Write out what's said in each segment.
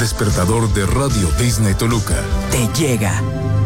despertador de Radio Disney Toluca te llega.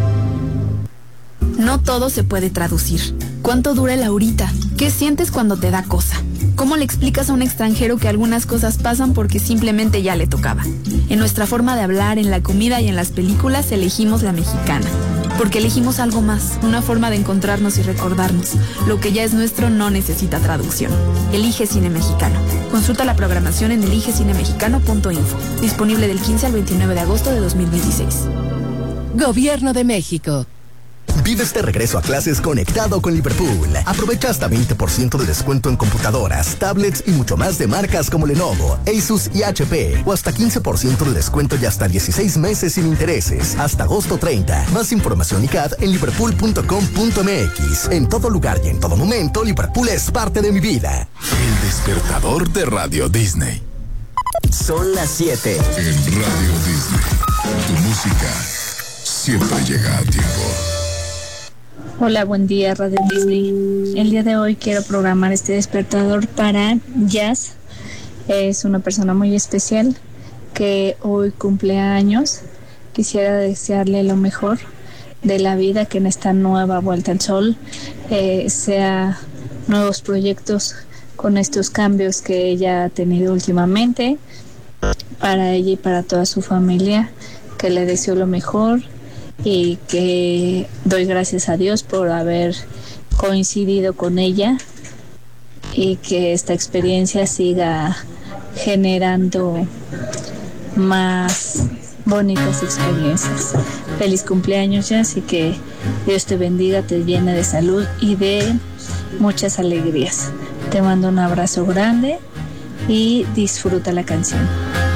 No todo se puede traducir. ¿Cuánto dura el ahorita? ¿Qué sientes cuando te da cosa? ¿Cómo le explicas a un extranjero que algunas cosas pasan porque simplemente ya le tocaba? En nuestra forma de hablar, en la comida y en las películas elegimos la mexicana. Porque elegimos algo más, una forma de encontrarnos y recordarnos. Lo que ya es nuestro no necesita traducción. Elige Cine Mexicano. Consulta la programación en eligecinemexicano.info. Disponible del 15 al 29 de agosto de 2016. Gobierno de México. Vive este regreso a clases conectado con Liverpool. Aprovecha hasta 20% de descuento en computadoras, tablets y mucho más de marcas como Lenovo, Asus y HP. O hasta 15% de descuento y hasta 16 meses sin intereses. Hasta agosto 30. Más información y CAD en liverpool.com.mx. En todo lugar y en todo momento, Liverpool es parte de mi vida. El despertador de Radio Disney. Son las 7. En Radio Disney, tu música siempre llega a tiempo. Hola, buen día, Radio Disney. El día de hoy quiero programar este despertador para Jazz. Es una persona muy especial que hoy cumple años. Quisiera desearle lo mejor de la vida, que en esta nueva vuelta al sol sea nuevos proyectos con estos cambios que ella ha tenido últimamente. Para ella y para toda su familia, que le deseo lo mejor. Y que doy gracias a Dios por haber coincidido con ella y que esta experiencia siga generando más bonitas experiencias. Feliz cumpleaños, Jazz, y que Dios te bendiga, te llene de salud y de muchas alegrías. Te mando un abrazo grande y disfruta la canción.